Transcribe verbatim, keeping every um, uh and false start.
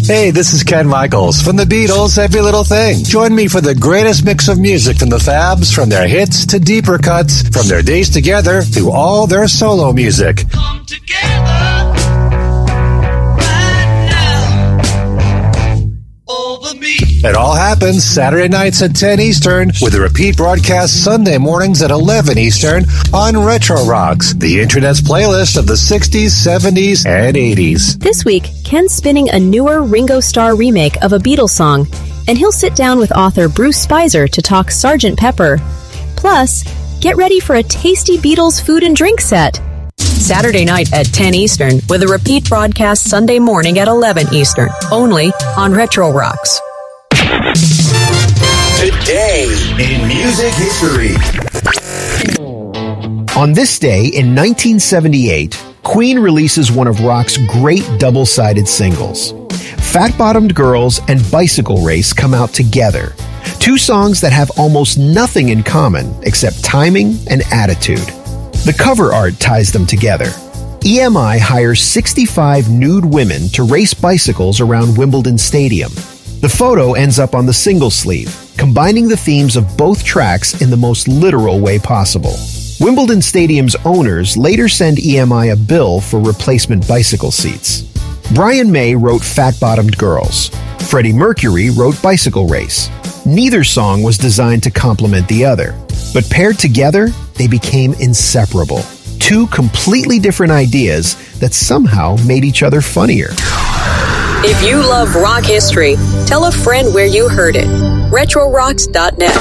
Hey, this is Ken Michaels from the Beatles' Every Little Thing. Join me for the greatest mix of music from the Fabs, from their hits to deeper cuts, from their days together to all their solo music. Come together right now over me. It all happens Saturday nights at ten Eastern with a repeat broadcast Sunday mornings at eleven Eastern on Retro Rocks, the internet's playlist of the sixties, seventies, and eighties. This week, Ken's spinning a newer Ringo Starr remake of a Beatles song, and he'll sit down with author Bruce Spicer to talk Sergeant Pepper. Plus, get ready for a tasty Beatles food and drink set. Saturday night at ten Eastern with a repeat broadcast Sunday morning at eleven Eastern, only on Retro Rocks. Today in music history. On this day in nineteen seventy-eight, Queen releases one of rock's great double-sided singles. Fat-Bottomed Girls and Bicycle Race come out together. Two songs that have almost nothing in common except timing and attitude. The cover art ties them together. E M I hires sixty-five nude women to race bicycles around Wimbledon Stadium. The photo ends up on the single sleeve, combining the themes of both tracks in the most literal way possible. Wimbledon Stadium's owners later send E M I a bill for replacement bicycle seats. Brian May wrote Fat-Bottomed Girls. Freddie Mercury wrote Bicycle Race. Neither song was designed to complement the other, but paired together, they became inseparable. Two completely different ideas that somehow made each other funnier. If you love rock history, tell a friend where you heard it. retro rocks dot net.